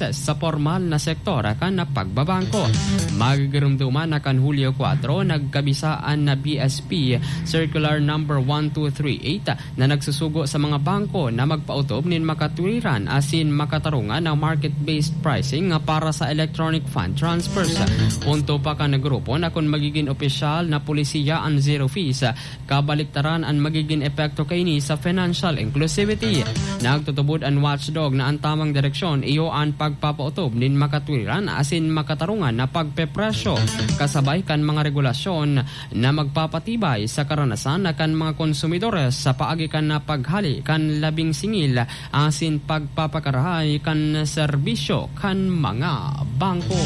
allowances sa formal na sektor kan na pagbabangko. Magigirumduman na kan Hulyo 4 nagkabisaan na BSP Circular number 1238 na nagsusugo sa mga bangko na magpautob nin makatwiran asin makatarungan ng market-based pricing para sa electronic fund transfers. Punto pa ka na grupo na kung magiging opisyal na polisiya ang zero fees, kabaliktaran ang magiging epekto kaini sa financial inclusivity. Nagtutubod ang watchdog na ang tamang direksyon iyo ang pagpapautob nin makatwiran asin makatarungan na pagpepresyo kasabay kan mga regulasyon na magpapatibay sa karanasan na kan mga konsumidores sa paagikan na paghali kan labing singil asin pagpapakarahay kan serbisyo kan mga bangko.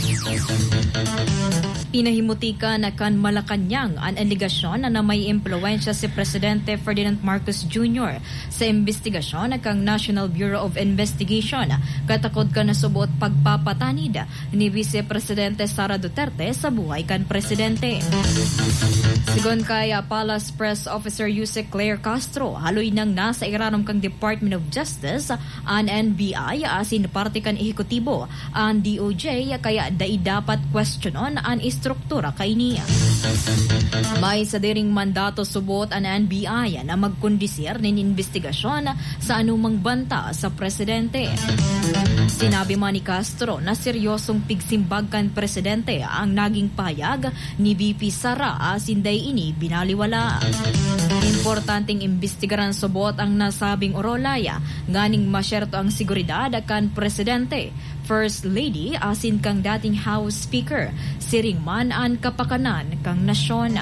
Pinahimutika na kan Malacanang ang aligasyon na may impluwensya si Presidente Ferdinand Marcos Jr. sa investigasyon kang National Bureau of Investigation katakod ka na subot pagpapatanid ni Vice Presidente Sara Duterte sa buhay kan Presidente. Sigon kay Palace Press Officer Yusek Claire Castro, haloy nang nasa iranom kang Department of Justice ang NBI asin parte kan ehekutibo ang DOJ kaya dai dapat questionon ang struktura kay niya. May sadiring mandato subot ang NBI na magkondisir nin investigasyon sa anumang banta sa Presidente. Sinabi man ni Castro na seryosong pigsimbag kan Presidente ang naging payag ni VP Sara asin day ini binaliwala. Importanteng imbestigaran subot ang nasabing orolaya nganing masyerto ang seguridad kan Presidente, First Lady asin kang dating House Speaker siring man ang kapakanan kang nasyon.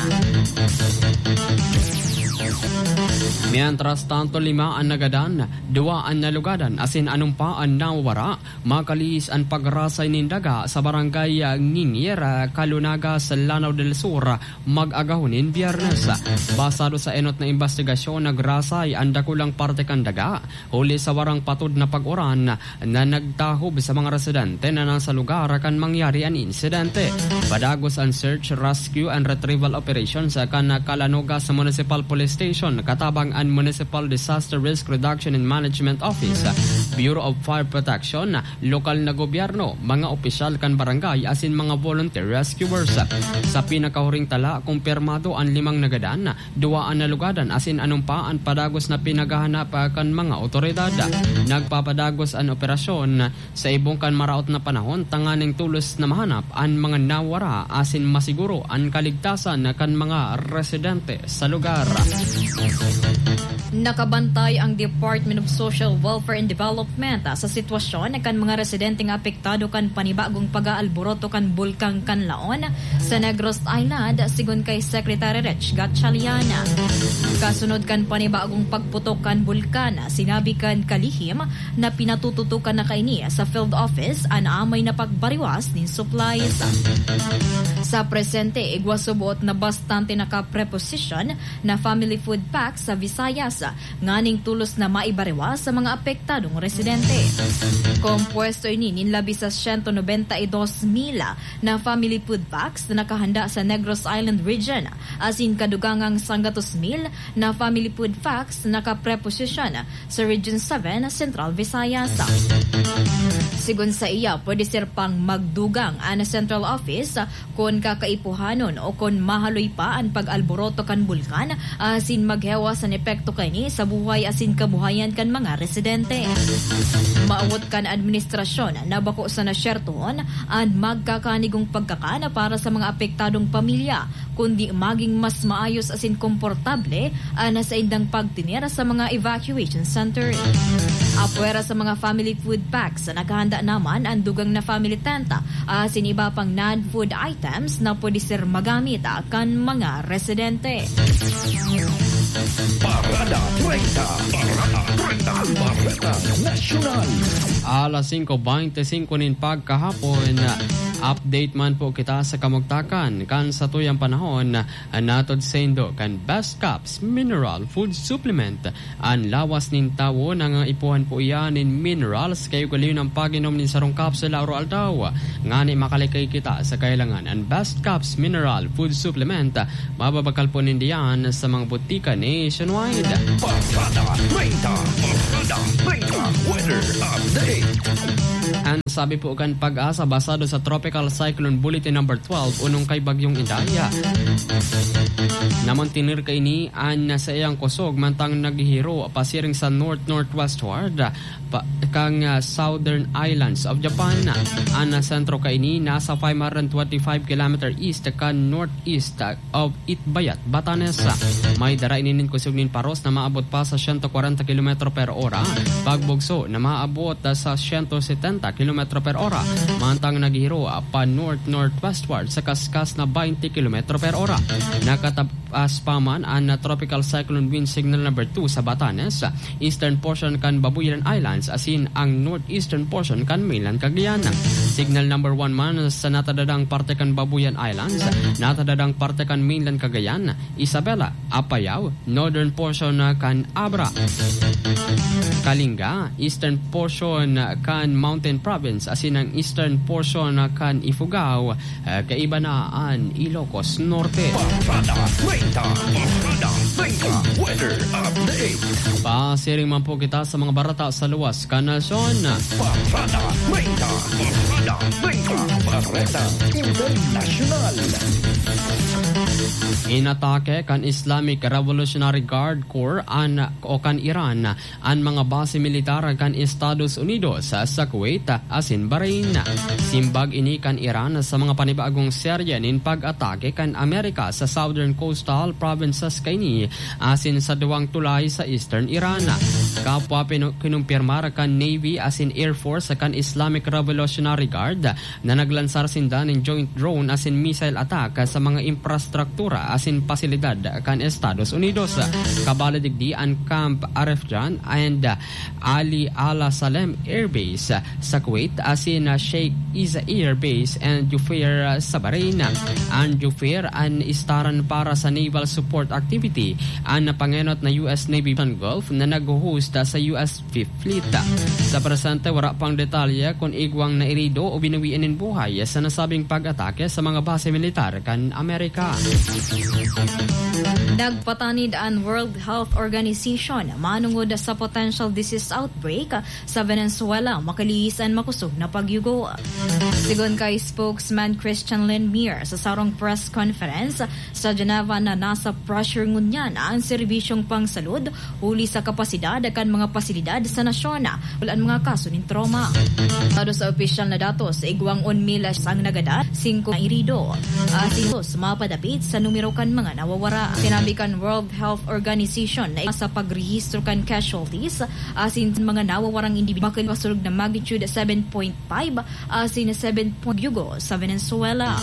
Mientras tanto 5 ang nagadan, 2 ang nalugadan asin anong pa ang nawara, makalis ang pagrasay nindaga sa barangay Ngingira, Kalunaga sa Lanao del Sur mag-agahunin Biyernes. Basado sa enot na investigasyon, nagrasay ang dakulang parte kan daga huli sa warang patod na pag-uran na nagtahob sa mga residente na nasa lugar kan mangyari ang insidente. Padagos ang search, rescue and retrieval operations kan Kalanuga sa Municipal Police Station katabang ang Municipal Disaster Risk Reduction and Management Office, Bureau of Fire Protection, lokal na gobyerno, mga opisyal kan barangay asin mga volunteer rescuers. Sa pinakahuring tala, kumpirmado ang 5 nagadan, 2 ang nalugadan asin anong pa ang padagos na pinagahanap kan mga otoridad. Nagpapadagos ang operasyon sa ibong kan maraot na panahon tanganing tulos na mahanap ang mga nawara asin masiguro ang kaligtasan kan mga residente sa lugar. Nakabantay ang Department of Social Welfare and Development sa sitwasyon kan mga residenteng apektado kan panibagong pag-aalboroto kan bulkang Kanlaon sa Negros Island sigon kay Secretary Rich Gatchaliana. Kasunod kan panibagong pagputok kan bulkan, sinabi kan kalihim na pinatututukan na kaini sa field office ang amay na pagbariwas nin supplies. Sa presente, igwasubot na bastante naka-preposition na family food packs sa Visayas nganing tulos na maibariwas sa mga apektadong residente. Kompuesto ini ninlabi sa 192,000 na family food packs na nakahanda sa Negros Island region asin kadugangang 100,000 na family food packs na naka-preposition sa Region 7 Central Visayas. Sigun sa iya, pwede sir pang magdugang ang Central Office kung kakaipuhanon o kung mahaloy pa ang pag-alboroto kan bulkan asin maghewas ang epekto kani sa buhay asin kabuhayan kan mga residente. Maawot kan administrasyon na bako sa nasyertoon ang magkakanigong pagkakana para sa mga apektadong pamilya kundi maging mas maayos asin komportable sa indang pagtinira sa mga evacuation center. Apwera sa mga family food packs, nakahanda naman ang dugang na family tenta asin iba pang non-food items na pwede sir magamit kan mga residente. Parada 30, Parada Nacional. Alas 5:25 nin pagkahapon, Update man po kita sa kamugtakan kan sa tuyang panahon natod sendo kan Best Caps Mineral Food Supplement. Ang lawas nin tawo nang ipuhan po iyan in minerals kayo galiw ng paginom nin sarong kapsula oro aldaw. Ngani makalikay kita sa kailangan ang Best Caps Mineral Food Supplement. Mababakal po nindiyan sa mga butika nationwide. Barkada 30. Weather update. Ang sabi po kan Pag-asa basado sa Tropical Cyclone Bulletin number 12 unong kay Bagyong Idalia. Naman tinir kay ni an sa iyang kusog mantang naghihiro pasiring sa north-northwestward kang southern islands of Japan. Ang sentro kay ni nasa 525 km east kan northeast of Itbayat, Batanes. May dara ininin kusog nin paros na maabot pa sa 140 km per ora. Pagbugso na maabot sa 170 km per ora. Mantang naghihiro pa north-northwestward sa kaskas na 20 km per ora. Nakatapas pa man ang tropical cyclone wind signal number 2 sa Batanes, eastern portion kan Babuyan Islands asin ang northeastern portion kan mainland Cagayan. Signal number 1 man sa natadadang parte kan Babuyan Islands, natadadang parte kan mainland Cagayan, Isabela, Apayao, northern portion kan Abra, Kalinga, eastern portion kan Mountain Province asin ang eastern portion kan Ifugao, kaiba na ang Ilocos Norte. Weather update. Pasiring man po kita sa mga barata sa luwas kanasyon. Barata International. Inatake kan Islamic Revolutionary Guard Corps o kan Iran ang mga base militar kan Estados Unidos sa Kuwait asin Bahrain. Simbag ini kan Iran sa mga panibagong serye nin pag-atake kan Amerika sa southern coastal provinces kaini asin sa duwang tulay sa eastern Iran. Kapwa kinumpirmar kan Navy asin Air Force kan Islamic Revolutionary Guard na naglansar sinda ng joint drone asin missile attack sa mga infrastruktura asin pasilidad kan Estados Unidos. Kabaladigdi ang Camp Arefjan and Ali Al Salem Air Base sa Kuwait asin Sheikh Isa Air Base and Jufair sa Bahrain. Ang Jufair ang istaran para sa naval support activity ang napangenot na US Navy Gulf na nag-host sa US Fifth Fleet. Sa presente wala pang detalye kung igwang na irido o binawiin in buhay sa nasabing pag-atake sa mga base militar kan Amerika. Nagpatanid ang World Health Organization manungod sa potential disease outbreak sa Venezuela makaliisan makusog na pagyugo. Sigon kay spokesman Christian Lindmeier sa sarong press conference sa Geneva na nasa pressure ngunyan ang serbisyong pangsalud uli sa kapasidad kan mga pasilidad sa nasyon wala mga kaso ng trauma. Tado sa opisyal na datos igwang 1,000 ang nagada 5 na irido asintos mapadapit sa numero kan mga nawawara. Sinabi kan World Health Organization na sa pagrehistro kan casualties asin mga nawawarang individu makasulog na magnitude 7.5 asin 7 yugo sa Venezuela.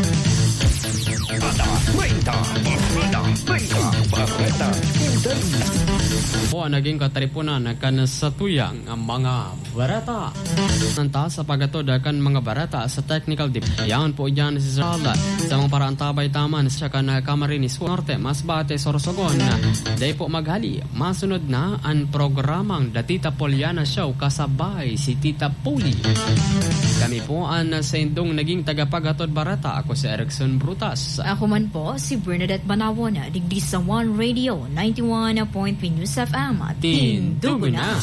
Po naging kataripunan kan sa tuyang ang mga barata. Nanta sa pagatod kan mga barata sa technical dip. Yan po dyan si Zala sa mga parang tabay taman siya kan Camarines Norte mas bate Sorsogon. Day po maghali masunod na ang programang The Tita Poliana Show kasabay si Tita Poli. Kami po ang sa indong naging tagapagatod barata. Ako si Erickson Brutas. Ako man po si Bernadette Banawon, digdi sa One Radio 91.3 News FM. Tindugo na!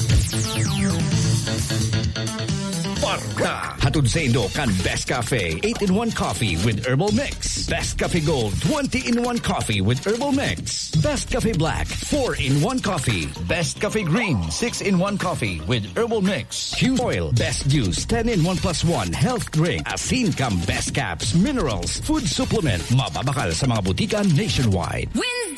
Barkada. Hatod sa Indo kan Best Cafe 8-in-1 Coffee with Herbal Mix. Best Cafe Gold 20-in-1 Coffee with Herbal Mix. Best Cafe Black 4-in-1 Coffee. Best Cafe Green 6-in-1 Coffee with Herbal Mix. Hughes Oil Best Juice 10-in-1 plus 1 Health Drink. Asin Cam Best Caps Minerals Food Supplement. Mababakal sa mga butika nationwide.